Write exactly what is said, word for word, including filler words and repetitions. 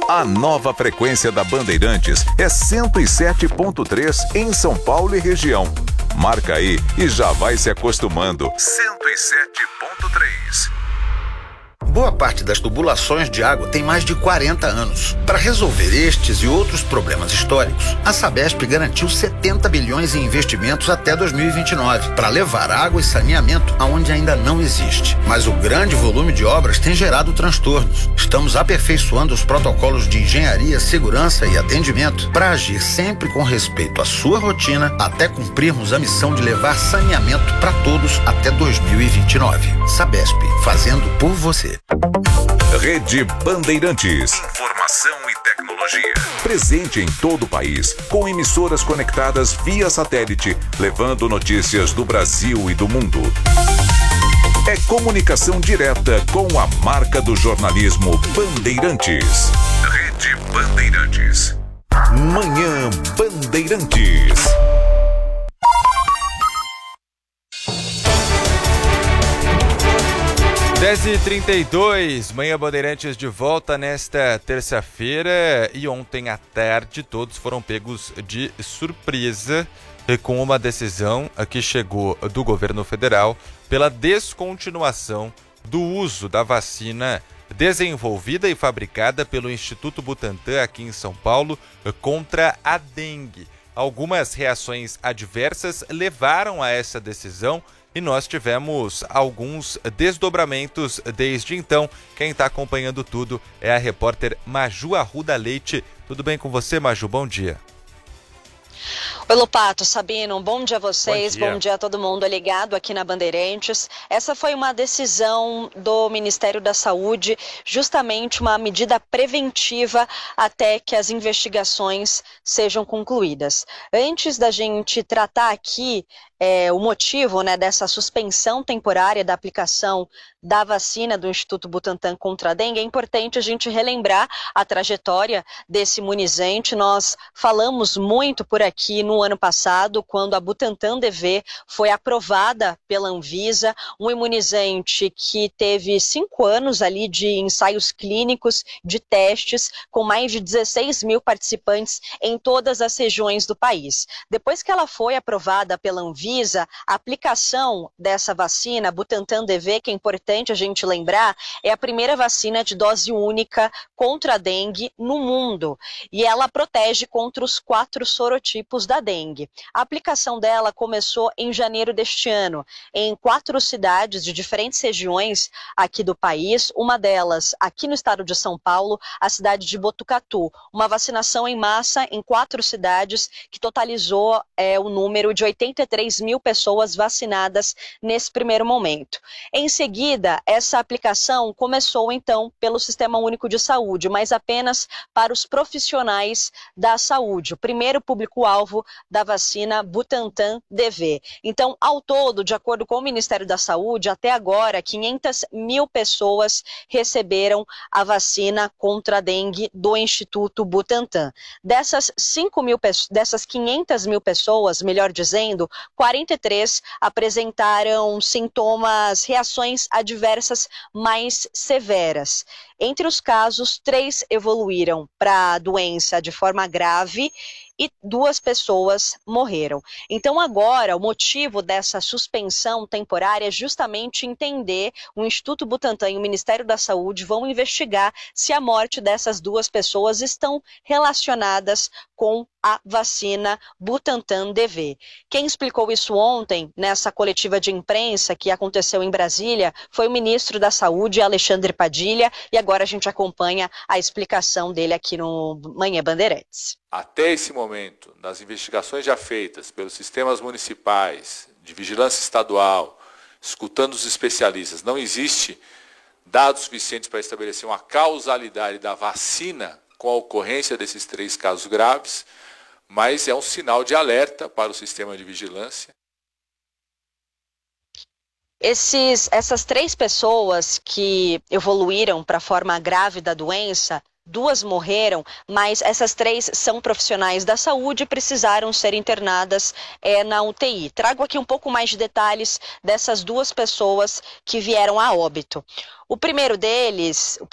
A nova frequência da Bandeirantes é cento e sete ponto três em São Paulo e região. Marca aí e já vai se acostumando. cento e sete ponto três. Boa parte das tubulações de água tem mais de quarenta anos. Para resolver estes e outros problemas históricos, a Sabesp garantiu setenta bilhões em investimentos até dois mil e vinte e nove para levar água e saneamento aonde ainda não existe. Mas o grande volume de obras tem gerado transtornos. Estamos aperfeiçoando os protocolos de engenharia, segurança e atendimento para agir sempre com respeito à sua rotina até cumprirmos a missão de levar saneamento para todos até dois mil e vinte e nove. Sabesp, fazendo por você. Rede Bandeirantes. Informação e tecnologia. Presente em todo o país, com emissoras conectadas via satélite, levando notícias do Brasil e do mundo. É comunicação direta com a marca do jornalismo Bandeirantes. Rede Bandeirantes. Manhã Bandeirantes. dez e trinta e dois, Manhã Bandeirantes de volta nesta terça-feira, e ontem à tarde todos foram pegos de surpresa com uma decisão que chegou do governo federal pela descontinuação do uso da vacina desenvolvida e fabricada pelo Instituto Butantan aqui em São Paulo contra a dengue. Algumas reações adversas levaram a essa decisão e nós tivemos alguns desdobramentos desde então. Quem está acompanhando tudo é a repórter Maju Arruda Leite. Tudo bem com você, Maju? Bom dia. Oi, Lopato, Sabino, um bom dia a vocês, bom dia. bom dia a todo mundo ligado aqui na Bandeirantes. Essa foi uma decisão do Ministério da Saúde, justamente uma medida preventiva até que as investigações sejam concluídas. Antes da gente tratar aqui é, o motivo, né, dessa suspensão temporária da aplicação da vacina do Instituto Butantan contra a dengue, é importante a gente relembrar a trajetória desse imunizante. Nós falamos muito por aqui no ano passado, quando a Butantan D V foi aprovada pela Anvisa, um imunizante que teve cinco anos ali de ensaios clínicos, de testes, com mais de dezesseis mil participantes em todas as regiões do país. Depois que ela foi aprovada pela Anvisa, a aplicação dessa vacina, Butantan D V, que é importante a gente lembrar, é a primeira vacina de dose única contra a dengue no mundo. E ela protege contra os quatro sorotipos da dengue. A aplicação dela começou em janeiro deste ano, em quatro cidades de diferentes regiões aqui do país. Uma delas, aqui no estado de São Paulo, a cidade de Botucatu. Uma vacinação em massa em quatro cidades que totalizou é, o número de oitenta e três mil pessoas vacinadas nesse primeiro momento. Em seguida, essa aplicação começou então pelo Sistema Único de Saúde, mas apenas para os profissionais da saúde, o primeiro público-alvo da vacina Butantan D V. Então, ao todo, de acordo com o Ministério da Saúde, até agora, quinhentas mil pessoas receberam a vacina contra a dengue do Instituto Butantan. Dessas cinco mil, dessas quinhentas mil pessoas, melhor dizendo, quarenta e três apresentaram sintomas, reações adversas mais severas. Entre os casos, três evoluíram para a doença de forma grave e duas pessoas morreram. Então agora, o motivo dessa suspensão temporária é justamente entender, o Instituto Butantan e o Ministério da Saúde vão investigar se a morte dessas duas pessoas estão relacionadas com a vacina Butantan D V. Quem explicou isso ontem, nessa coletiva de imprensa que aconteceu em Brasília, foi o ministro da Saúde, Alexandre Padilha, e agora a gente acompanha a explicação dele aqui no Manhã Bandeirantes. Até esse momento, nas investigações já feitas pelos sistemas municipais, de vigilância estadual, escutando os especialistas, não existe dados suficientes para estabelecer uma causalidade da vacina com a ocorrência desses três casos graves, mas é um sinal de alerta para o sistema de vigilância. Esses, essas três pessoas que evoluíram para a forma grave da doença, duas morreram, mas essas três são profissionais da saúde e precisaram ser internadas é, na U T I. Trago aqui um pouco mais de detalhes dessas duas pessoas que vieram a óbito. O primeiro deles...